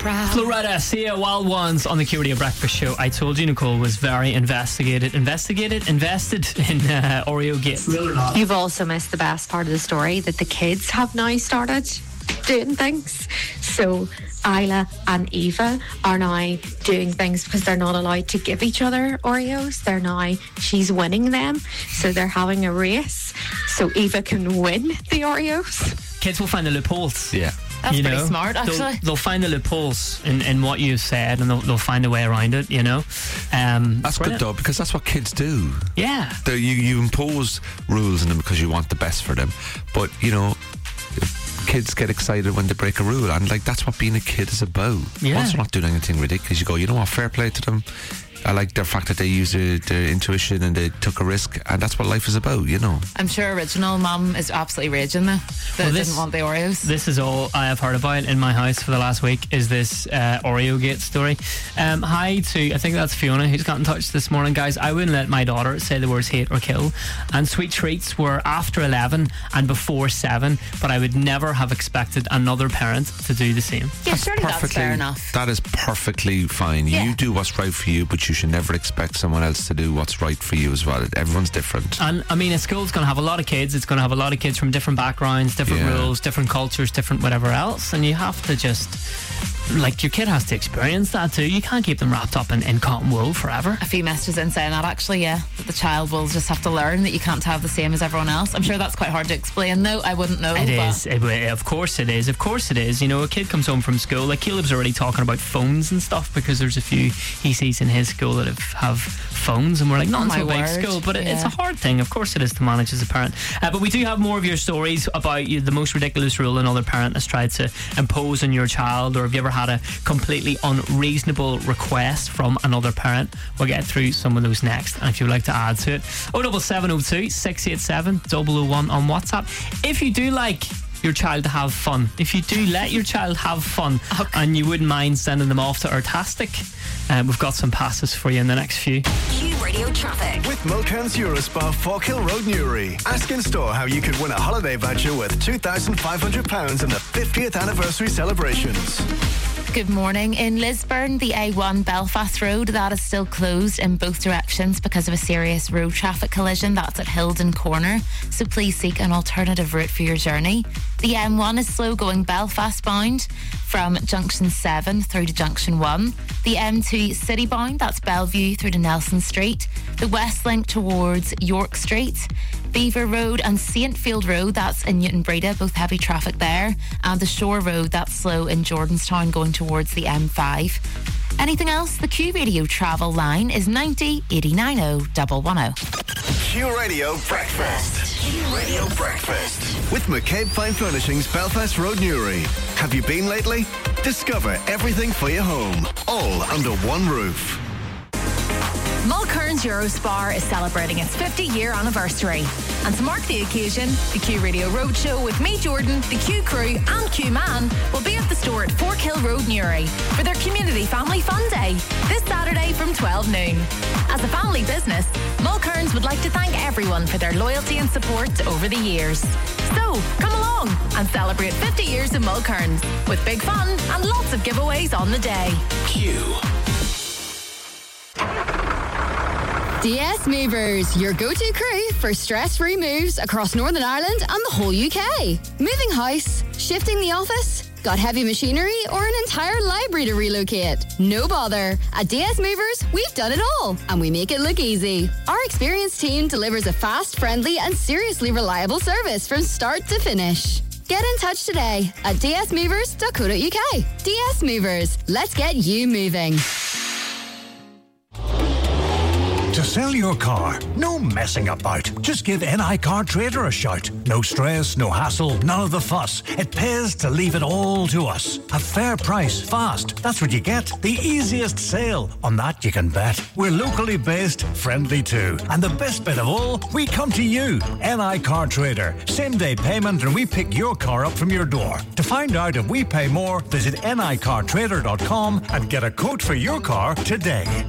Floretta, Sia, Wild Ones on the Q Radio Breakfast Show. I told you Nicole was very invested in Oreo Gate. You've also missed the best part of the story, that the kids have now started doing things. So Isla and Eva are now doing things because they're not allowed to give each other Oreos. She's winning them, so they're having a race so Eva can win the Oreos. Kids will find the loopholes. Yeah. That's pretty smart, actually. They'll find the loopholes in what you've said, and they'll find a way around it, you know. That's good, though, because that's what kids do. Yeah. You impose rules on them because you want the best for them. But, you know, kids get excited when they break a rule, and, like, that's what being a kid is about. Yeah. Once they're not doing anything ridiculous, you go, you know what, fair play to them. I like the fact that they used their intuition and they took a risk, and that's what life is about, you know. I'm sure original mum is absolutely raging though that didn't want the Oreos. This is all I have heard about in my house for the last week, is this Oreo Gate story. Hi to, I think that's Fiona, who's got in touch this morning. Guys, I wouldn't let my daughter say the words hate or kill, and sweet treats were after 11 and before 7, but I would never have expected another parent to do the same. Yeah, surely that's fair enough. That is perfectly fine. Yeah. You do what's right for you, but you should never expect someone else to do what's right for you as well. Everyone's different. And I mean, a school's going to have a lot of kids. It's going to have a lot of kids from different backgrounds, different rules, different cultures, different whatever else. And you have to just, like, your kid has to experience that too. You can't keep them wrapped up in cotton wool forever. A few messages in saying that, actually, that the child will just have to learn that you can't have the same as everyone else. I'm sure that's quite hard to explain though. I wouldn't know. It is. Of course it is. Of course it is. You know, a kid comes home from school, like Caleb's already talking about phones and stuff, because there's a few he sees in his school that have phones, and we're like, not so big school, but it's a hard thing, of course it is, to manage as a parent. But we do have more of your stories about the most ridiculous rule another parent has tried to impose on your child, or have you ever had a completely unreasonable request from another parent? We'll get through some of those next, and if you would like to add to it, 07702 687 001 on WhatsApp. If you do like your child to have fun, if you do let your child have fun, and you wouldn't mind sending them off to Ertastic, we've got some passes for you in the next few. Q Radio Traffic with Mulcairn's Eurospa, Falkhill Road, Newry. Ask in store how you could win a holiday voucher worth £2,500 in the 50th anniversary celebrations. Good morning. In Lisburn, the A1 Belfast Road, that is still closed in both directions because of a serious road traffic collision. That's at Hildon Corner, so please seek an alternative route for your journey. The M1 is slow going Belfast bound from Junction 7 through to Junction 1. The M2 City bound, that's Bellevue through to Nelson Street. The West Link towards York Street. Beaver Road and Saintfield Road, that's in Newton Breda, both heavy traffic there. And the Shore Road, that's slow in Jordanstown going towards the M5. Anything else? The Q Radio travel line is 90 890 110. Q Radio Breakfast. Q Radio Breakfast with McCabe Fine Furnishings, Belfast Road, Newry. Have you been lately? Discover everything for your home, all under one roof. Mulcairns Eurospar is celebrating its 50-year anniversary. And to mark the occasion, the Q Radio Roadshow with me, Jordan, the Q Crew and Q Man will be at the store at Forkhill Road, Newry for their Community Family Fun Day this Saturday from 12 noon. As a family business, Mulcairns would like to thank everyone for their loyalty and support over the years. So, come along and celebrate 50 years of Mulcairns with big fun and lots of giveaways on the day. Q. DS Movers, your go-to crew for stress-free moves across Northern Ireland and the whole UK. Moving house, shifting the office, got heavy machinery or an entire library to relocate? No bother. At DS Movers, we've done it all and we make it look easy. Our experienced team delivers a fast, friendly and seriously reliable service from start to finish. Get in touch today at dsmovers.co.uk. DS Movers, let's get you moving. To sell your car, no messing about. Just give NI Car Trader a shout. No stress, no hassle, none of the fuss. It pays to leave it all to us. A fair price, fast. That's what you get. The easiest sale. On that you can bet. We're locally based, friendly too. And the best bit of all, we come to you. NI Car Trader. Same day payment and we pick your car up from your door. To find out if we pay more, visit nicartrader.com and get a quote for your car today.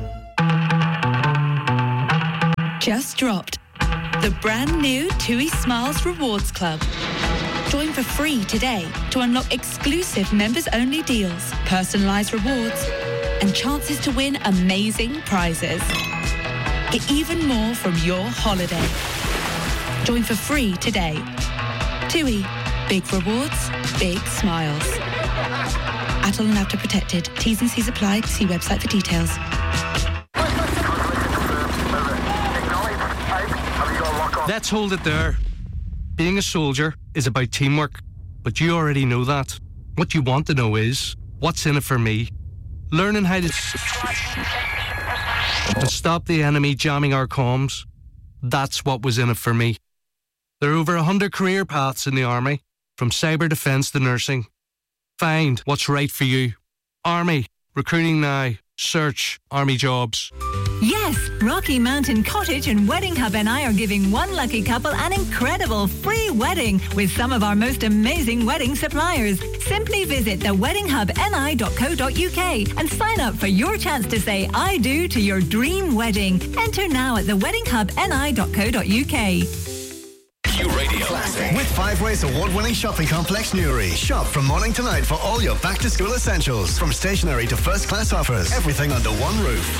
Just dropped the brand new TUI Smiles Rewards Club. Join for free today to unlock exclusive members-only deals, personalised rewards, and chances to win amazing prizes. Get even more from your holiday. Join for free today. TUI. Big rewards, big smiles. Atoll and After Protected. T's and C's apply. See website for details. Let's hold it there. Being a soldier is about teamwork, but you already know that. What you want to know is, what's in it for me? Learning how to stop the enemy jamming our comms. That's what was in it for me. There are over 100 career paths in the Army, from cyber defence to nursing. Find what's right for you. Army, recruiting now. Search Army jobs. Yes, Rocky Mountain Cottage and Wedding Hub NI are giving one lucky couple an incredible free wedding with some of our most amazing wedding suppliers. Simply visit theweddinghubni.co.uk and sign up for your chance to say I do to your dream wedding. Enter now at theweddinghubni.co.uk. Q Radio Classic. With 5 Ways award-winning shopping complex Newry. Shop from morning to night for all your back-to-school essentials. From stationery to first-class offers. Everything under one roof.